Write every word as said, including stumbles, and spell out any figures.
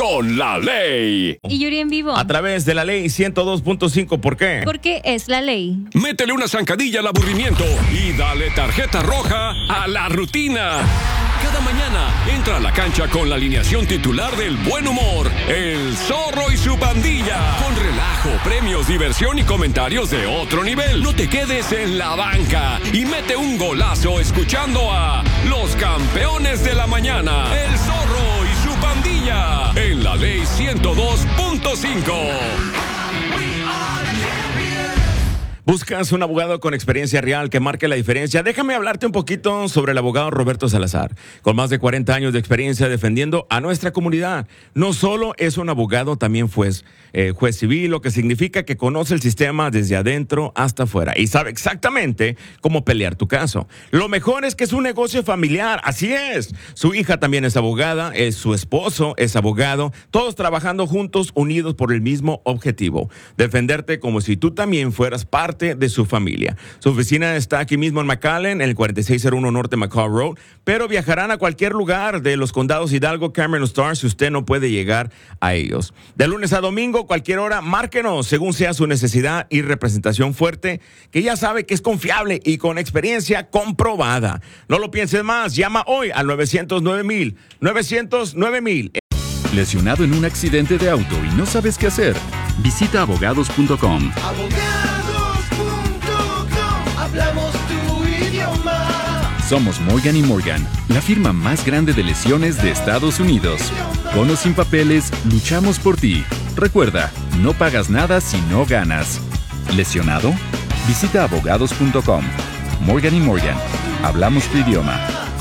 con la ley. Y Yuri en vivo. A través de la ley ciento dos punto cinco. ¿Por qué? Porque es la ley. Métele una zancadilla al aburrimiento y dale tarjeta roja a la rutina. Cada mañana entra a la cancha con la alineación titular del buen humor, el Zorro y su pandilla. Con relajo, premios, diversión y comentarios de otro nivel. No te quedes en la banca y mete un golazo escuchando a los campeones de la mañana, el Zorro y su pandilla, en la ley ciento dos punto cinco. ¿Buscas un abogado con experiencia real que marque la diferencia? Déjame hablarte un poquito sobre el abogado Roberto Salazar, con más de cuarenta años de experiencia defendiendo a nuestra comunidad. No solo es un abogado, también fue eh, juez civil, lo que significa que conoce el sistema desde adentro hasta afuera y sabe exactamente cómo pelear tu caso. Lo mejor es que es un negocio familiar, así es. Su hija también es abogada, es su esposo es abogado, todos trabajando juntos, unidos por el mismo objetivo, defenderte como si tú también fueras parte de su familia. Su oficina está aquí mismo en McAllen, en el cuarenta y seis cero uno Norte McCall Road, pero viajarán a cualquier lugar de los condados Hidalgo, Cameron o Star si usted no puede llegar a ellos. De lunes a domingo, cualquier hora, márquenos según sea su necesidad y representación fuerte, que ya sabe que es confiable y con experiencia comprobada. No lo pienses más, llama hoy al nueve cero nueve mil, nueve cero nueve mil. ¿Lesionado en un accidente de auto y no sabes qué hacer? Visita abogados punto com. Hablamos tu idioma. Somos Morgan y Morgan, la firma más grande de lesiones de Estados Unidos. Con o sin papeles, luchamos por ti. Recuerda, no pagas nada si no ganas. ¿Lesionado? Visita abogados punto com. Morgan y Morgan, hablamos tu idioma.